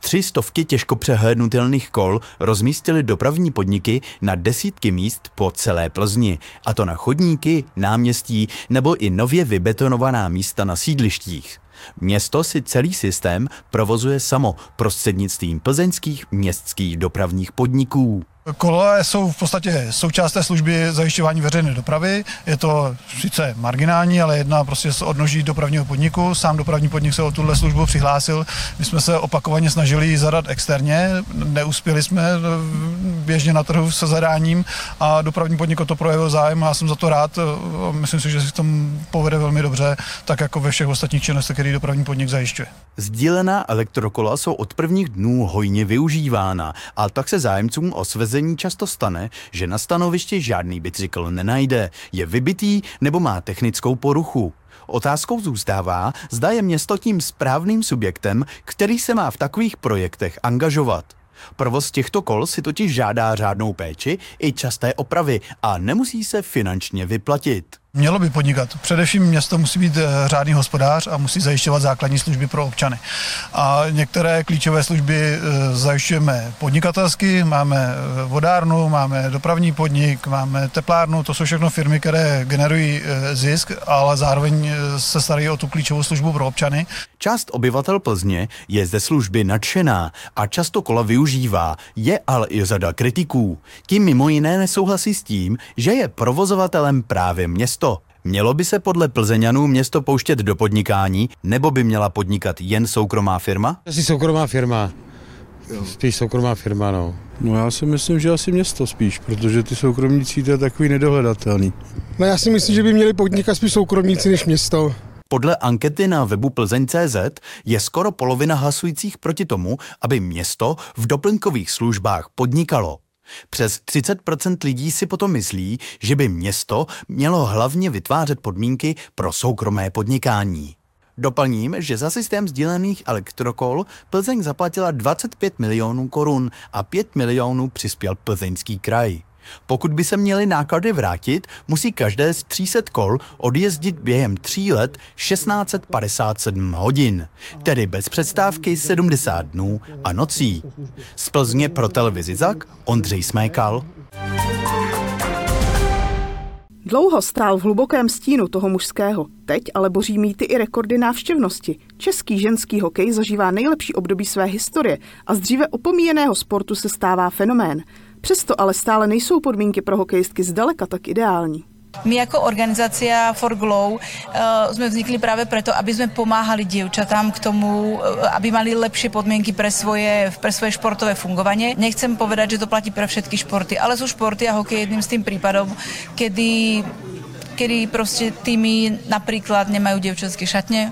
300 těžko přehlédnutelných kol rozmístily dopravní podniky na desítky míst po celé Plzni, a to na chodníky, náměstí nebo i nově vybetonovaná místa na sídlištích. Město si celý systém provozuje samo prostřednictvím plzeňských městských dopravních podniků. Koleje jsou v podstatě součást té služby zajišťování veřejné dopravy. Je to sice marginální, ale jedna prostě z odnoží dopravního podniku. Sám dopravní podnik se o tuhle službu přihlásil. My jsme se opakovaně snažili ji zadat externě, neuspěli jsme běžně na trhu se zadáním a dopravní podnik o to projevil zájem a já jsem za to rád. Myslím si, že si v tom povede velmi dobře, tak jako ve všech ostatních činnostech, který dopravní podnik zajišťuje. Sdílená elektrokola jsou od prvních dnů hojně využívána a tak se zájemcům o svezení často stane, že na stanovišti žádný bicykl nenajde, je vybitý nebo má technickou poruchu. Otázkou zůstává, zda je město tím správným subjektem, který se má v takových projektech angažovat. Provoz těchto kol si totiž žádá řádnou péči i časté opravy a nemusí se finančně vyplatit. Mělo by podnikat. Především město musí být řádný hospodář a musí zajišťovat základní služby pro občany. A některé klíčové služby zajišťujeme podnikatelsky, máme vodárnu, máme dopravní podnik, máme teplárnu, to jsou všechno firmy, které generují zisk, ale zároveň se starají o tu klíčovou službu pro občany. Část obyvatel Plzně je ze služby nadšená a často kola využívá, je ale i řada kritiků. Tím mimo jiné nesouhlasí s tím, že je provozovatelem právě město. Mělo by se podle Plzeňanů město pouštět do podnikání, nebo by měla podnikat jen soukromá firma? Asi soukromá firma. Spíš soukromá firma, no. No já si myslím, že asi město spíš, protože ty soukromníci to je takový nedohledatelný. No já si myslím, že by měli podnikat spíš soukromníci než město. Podle ankety na webu Plzeň.cz je skoro polovina hlasujících proti tomu, aby město v doplňkových službách podnikalo. Přes 30% lidí si potom myslí, že by město mělo hlavně vytvářet podmínky pro soukromé podnikání. Doplním, že za systém sdílených elektrokol Plzeň zaplatila 25 milionů korun a 5 milionů přispěl Plzeňský kraj. Pokud by se měly náklady vrátit, musí každé z 300 kol odjezdit během 3 let 1657 hodin, tedy bez přestávky 70 dnů a nocí. Z Plzně pro televizi ZAK Ondřej Smékal. Dlouho stál v hlubokém stínu toho mužského, teď ale boří mýty i rekordy návštěvnosti. Český ženský hokej zažívá nejlepší období své historie a z dříve opomíjeného sportu se stává fenomén. Přesto ale stále nejsou podmínky pro hokejistky zdaleka tak ideální. My jako organizácia For Glow sme vznikli práve preto, aby sme pomáhali dievčatám k tomu, aby mali lepšie podmienky pre svoje športové fungovanie. Nechcem povedať, že to platí pre všetky športy, ale sú športy a hokej jedným z tým prípadom, kedy proste týmy napríklad nemajú dievčatské šatne,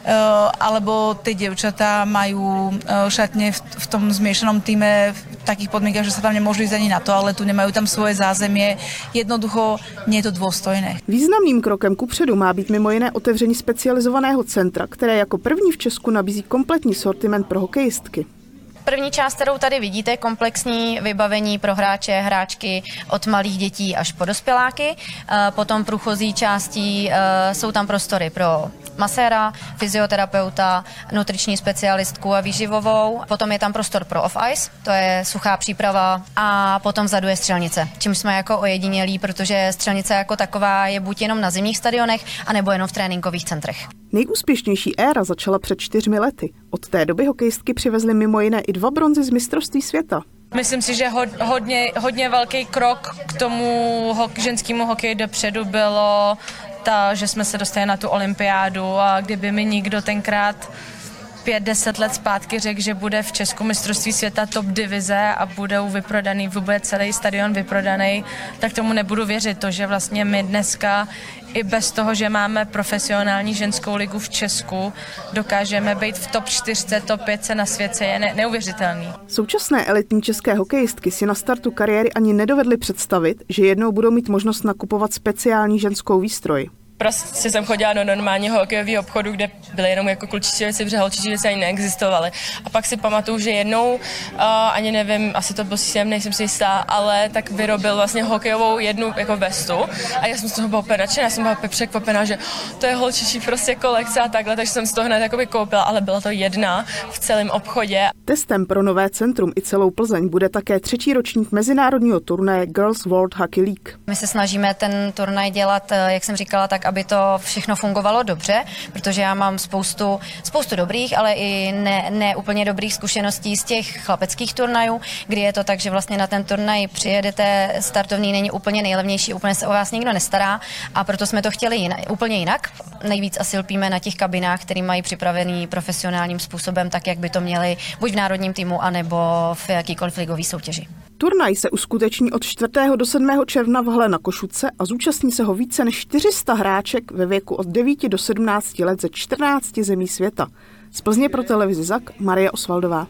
alebo tie dievčatá majú šatne v tom zmiešanom týme v takých podmienkach, že sa tam nemôžu ísť ani na toaletu, nemajú tam svoje zázemie. Jednoducho nie je to dôstojné. Významným krokem kupředu má být mimo jiné otevření specializovaného centra, které jako první v Česku nabízí kompletní sortiment pro hokejistky. První část, kterou tady vidíte, je komplexní vybavení pro hráče, hráčky od malých dětí až po dospěláky. Potom průchozí částí jsou tam prostory pro maséra, fyzioterapeuta, nutriční specialistku a výživovou. Potom je tam prostor pro off-ice, to je suchá příprava, a potom vzadu je střelnice, čímž jsme jako ojedinělí, protože střelnice jako taková je buď jenom na zimních stadionech, anebo jenom v tréninkových centrech. Nejúspěšnější éra začala před 4 lety. Od té doby hokejistky přivezly mimo jiné i 2 bronzy z mistrovství světa. Myslím si, že hodně velký krok k tomu ženskému hokeji dopředu bylo že jsme se dostali na tu olympiádu, a kdyby mi nikdo tenkrát 5-10 let zpátky řekl, že bude v Česku mistrovství světa top divize a budou vyprodaný, bude celý stadion vyprodaný, tak tomu nebudu věřit. To, že vlastně my dneska i bez toho, že máme profesionální ženskou ligu v Česku, dokážeme být v top 4, top 5 na světě, je neuvěřitelný. Současné elitní české hokejistky si na startu kariéry ani nedovedly představit, že jednou budou mít možnost nakupovat speciální ženskou výstroj. Prostě jsem chodila do normálního hokejového obchodu, kde byly jenom jako klučičí věci, protože holčičí věci ani neexistovaly. A pak si pamatuju, že jednou, ani nevím, asi to byl systém, nejsem si jistá, ale tak vyrobil vlastně hokejovou jednu jako vestu a já jsem z toho byla úplně nadšená, já jsem byla úplně překvapená, že to je holčičí prostě kolekce a takhle, takže jsem z toho hned jakoby koupila, ale byla to jedna v celém obchodě. Testem pro nové centrum i celou Plzeň bude také 3. ročník mezinárodního turnaje Girls World Hockey League. My se snažíme ten turnaj dělat, jak jsem říkala, tak, aby to všechno fungovalo dobře, protože já mám spoustu dobrých, ale i ne úplně dobrých zkušeností z těch chlapeckých turnajů, kdy je to tak, že vlastně na ten turnaj přijedete, startovní není úplně nejlevnější, úplně se o vás nikdo nestará a proto jsme to chtěli úplně jinak. Nejvíc asi lpíme na těch kabinách, které mají připravený profesionálním způsobem, tak jak by to měli buď v národním týmu, anebo v jakýkoliv ligové soutěži. Turnaj se uskuteční od 4. do 7. června v hale na Košutce a zúčastní se ho více než 400 hráček ve věku od 9 do 17 let ze 14 zemí světa. Z Plzně pro televizi ZAK Marie Osvaldová.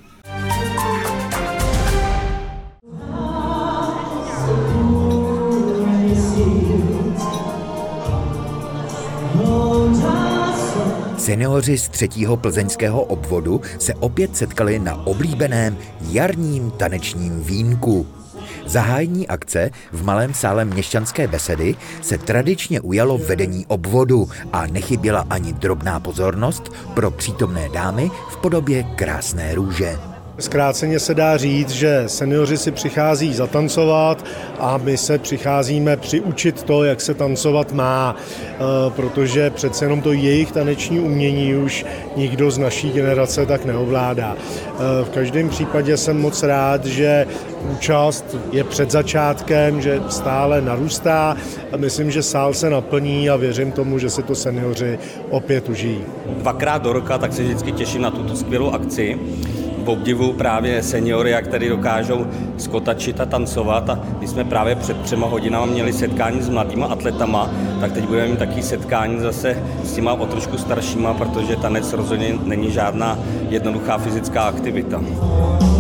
Senioři z 3. plzeňského obvodu se opět setkali na oblíbeném jarním tanečním vínku. Zahájení akce v malém sále Měšťanské besedy se tradičně ujalo vedení obvodu a nechyběla ani drobná pozornost pro přítomné dámy v podobě krásné růže. Zkráceně se dá říct, že seniori si přichází zatancovat a my se přicházíme přiučit to, jak se tancovat má, protože přece jenom to jejich taneční umění už nikdo z naší generace tak neovládá. V každém případě jsem moc rád, že účast je před začátkem, že stále narůstá a myslím, že sál se naplní a věřím tomu, že si to seniori opět užijí. 2krát do roka tak se vždycky těším na tuto skvělou akci. V obdivu právě seniory, jak tady dokážou skotačit a tancovat. A my jsme právě před 3 hodinami měli setkání s mladýma atletama, tak teď budeme mít taky setkání zase s těma o trošku staršíma, protože tanec rozhodně není žádná jednoduchá fyzická aktivita.